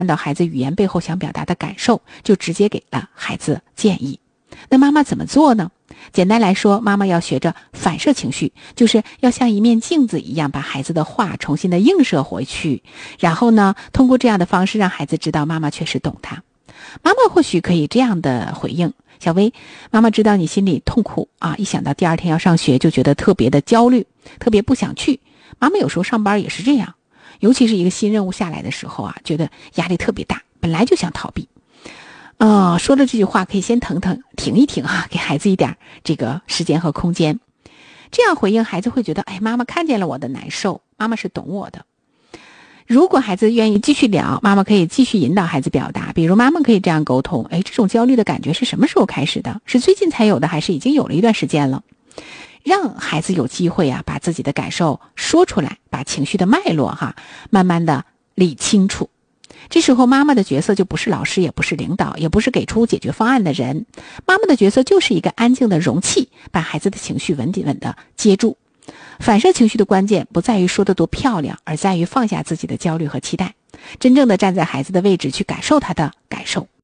看到孩子语言背后想表达的感受，就直接给了孩子建议。那妈妈怎么做呢？简单来说，妈妈要学着反射情绪，就是要像一面镜子一样，把孩子的话重新的映射回去，然后呢，通过这样的方式让孩子知道妈妈确实懂他。妈妈或许可以这样的回应：小薇，妈妈知道你心里痛苦啊，一想到第二天要上学就觉得特别的焦虑，特别不想去。妈妈有时候上班也是这样，尤其是一个新任务下来的时候啊，觉得压力特别大，本来就想逃避。说了这句话可以先停一停啊，给孩子一点这个时间和空间。这样回应，孩子会觉得，哎，妈妈看见了我的难受，妈妈是懂我的。如果孩子愿意继续聊，妈妈可以继续引导孩子表达，比如妈妈可以这样沟通：哎，这种焦虑的感觉是什么时候开始的？是最近才有的，还是已经有了一段时间了？让孩子有机会啊，把自己的感受说出来，把情绪的脉络慢慢的理清楚。这时候妈妈的角色就不是老师，也不是领导，也不是给出解决方案的人，妈妈的角色就是一个安静的容器，把孩子的情绪稳的接住。反射情绪的关键不在于说得多漂亮，而在于放下自己的焦虑和期待，真正的站在孩子的位置去感受他的感受。